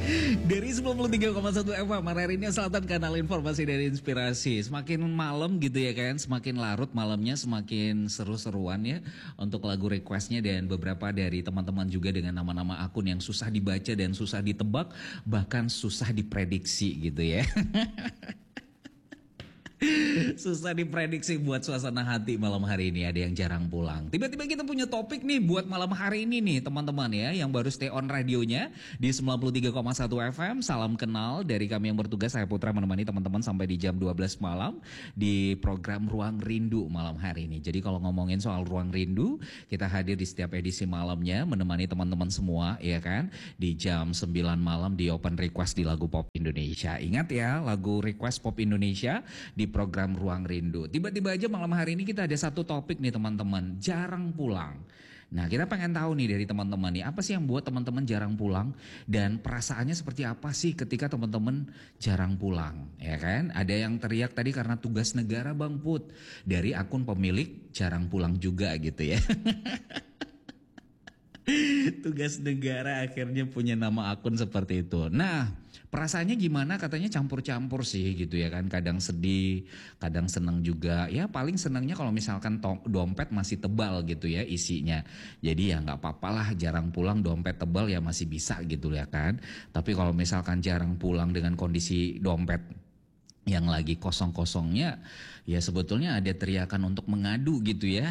Dari 93,1 FM Marinia Selatan, kanal informasi dari inspirasi. Semakin malam gitu ya kan, semakin larut malamnya, semakin seru-seruan ya untuk lagu requestnya. Dan beberapa dari teman-teman juga dengan nama-nama akun yang susah dibaca dan susah ditebak, bahkan susah diprediksi gitu ya. Susah diprediksi buat suasana hati malam hari ini. Ada yang jarang pulang. Tiba-tiba kita punya topik nih buat malam hari ini nih teman-teman ya, yang baru stay on radionya di 93,1 FM. Salam kenal dari kami yang bertugas. Saya Putra menemani teman-teman sampai di jam 12 malam di program Ruang Rindu malam hari ini. Jadi kalau ngomongin soal Ruang Rindu, kita hadir di setiap edisi malamnya menemani teman-teman semua ya kan. Di jam 9 malam di open request di lagu pop Indonesia. Ingat ya, lagu request pop Indonesia di program Ruang Rindu. Tiba-tiba aja malam hari ini kita ada satu topik nih teman-teman, jarang pulang. Nah, kita pengen tahu nih dari teman-teman nih, apa sih yang buat teman-teman jarang pulang dan perasaannya seperti apa sih ketika teman-teman jarang pulang, ya kan? Ada yang teriak tadi karena tugas negara Bang Put, dari akun pemilik jarang pulang juga gitu ya. Tugas negara akhirnya punya nama akun seperti itu. Nah, perasaannya gimana? Katanya campur-campur sih gitu ya kan. Kadang sedih, kadang senang juga. Ya paling senangnya kalau misalkan dompet masih tebal gitu ya isinya. Jadi ya nggak apa-apa lah, jarang pulang dompet tebal ya masih bisa gitu ya kan. Tapi kalau misalkan jarang pulang dengan kondisi dompet yang lagi kosong-kosongnya, ya sebetulnya ada teriakan untuk mengadu gitu ya.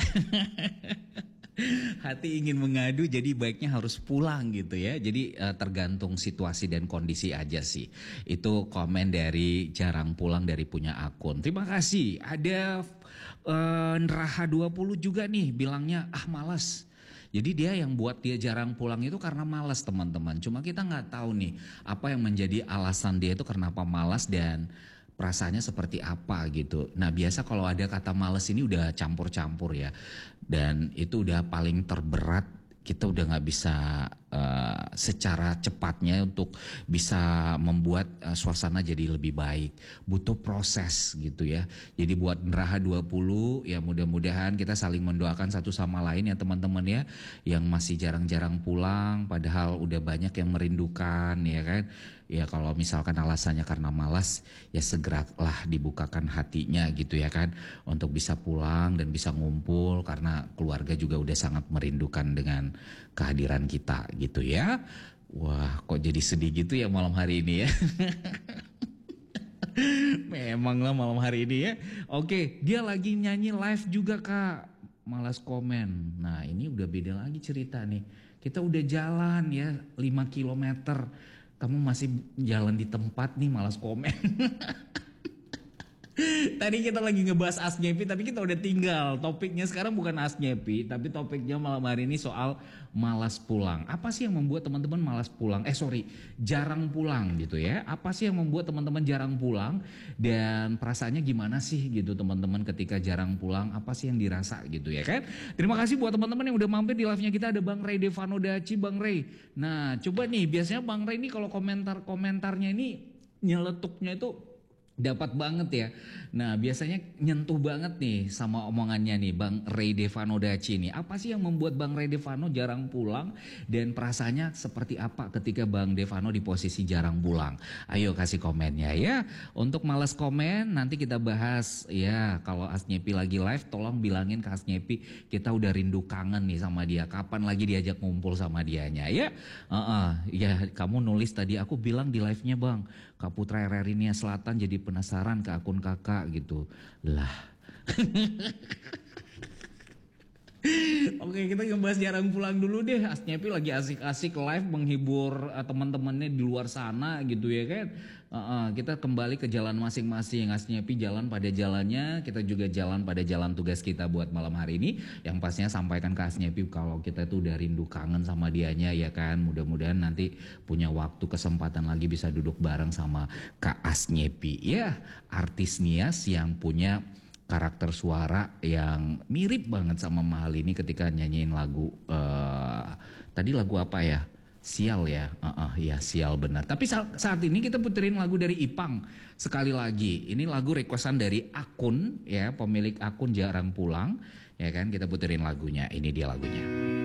Hati ingin mengadu, jadi baiknya harus pulang gitu ya. Jadi tergantung situasi dan kondisi aja sih. Itu komen dari jarang pulang dari punya akun. Terima kasih. Ada Neraha 20 juga nih bilangnya malas. Jadi dia yang buat dia jarang pulang itu karena malas teman-teman. Cuma kita nggak tahu nih apa yang menjadi alasan dia itu kenapa malas dan perasaannya seperti apa gitu. Nah biasa kalau ada kata males ini udah campur-campur ya. Dan itu udah paling terberat. Kita udah gak bisa secara cepatnya untuk bisa membuat suasana jadi lebih baik. Butuh proses gitu ya. Jadi buat Neraha 20 ya mudah-mudahan kita saling mendoakan satu sama lain ya teman-teman ya. Yang masih jarang-jarang pulang padahal udah banyak yang merindukan ya kan. Ya kalau misalkan alasannya karena malas ya segeralah dibukakan hatinya gitu ya kan. Untuk bisa pulang dan bisa ngumpul karena keluarga juga udah sangat merindukan dengan kehadiran kita gitu ya. Wah kok jadi sedih gitu ya malam hari ini ya. Memang lah malam hari ini ya. Oke, dia lagi nyanyi live juga Kak, malas komen. Nah ini udah beda lagi cerita nih. Kita udah jalan ya 5 kilometer, kamu masih jalan di tempat nih malas komen. Tadi kita lagi ngebahas Asnyepi tapi kita udah tinggal. Topiknya sekarang bukan Asnyepi, tapi topiknya malam hari ini soal malas pulang. Apa sih yang membuat teman-teman malas pulang? Jarang pulang gitu ya. Apa sih yang membuat teman-teman jarang pulang dan perasaannya gimana sih gitu teman-teman ketika jarang pulang? Apa sih yang dirasa gitu ya kan? Terima kasih buat teman-teman yang udah mampir di live-nya kita. Ada Bang Ray Devano Daci, Bang Ray. Nah, coba nih biasanya Bang Ray ini kalau komentarnya ini nyeletuknya itu dapat banget ya. Nah biasanya nyentuh banget nih sama omongannya nih Bang Ray Devano Daci nih. Apa sih yang membuat Bang Ray Devano jarang pulang dan perasaannya seperti apa ketika Bang Devano di posisi jarang pulang? Ayo kasih komennya ya. Untuk malas komen nanti kita bahas ya. Kalau Asnyepi lagi live tolong bilangin ke Asnyepi kita udah rindu kangen nih sama dia. Kapan lagi diajak ngumpul sama dianya ya. Ya kamu nulis tadi aku bilang di live-nya Bang Kak Putra Rinia Selatan jadi penasaran ke akun kakak gitu lah. Oke kita ngebahas jarang pulang dulu deh. Asnyepi lagi asik-asik live menghibur teman-temannya di luar sana gitu ya kan. Kita kembali ke jalan masing-masing. Asnyepi jalan pada jalannya, kita juga jalan pada jalan tugas kita buat malam hari ini. Yang pastinya sampaikan ke Asnyepi kalau kita tuh udah rindu kangen sama dianya ya kan. Mudah-mudahan nanti punya waktu kesempatan lagi bisa duduk bareng sama Kak Asnyepi ya. Artis Nias yang punya karakter suara yang mirip banget sama Mahalini ketika nyanyiin lagu tadi lagu apa ya? Sial ya. Ya Sial benar. Tapi saat ini kita puterin lagu dari Ipang sekali lagi. Ini lagu requestan dari akun ya, pemilik akun jarang pulang ya kan. Kita puterin lagunya. Ini dia lagunya.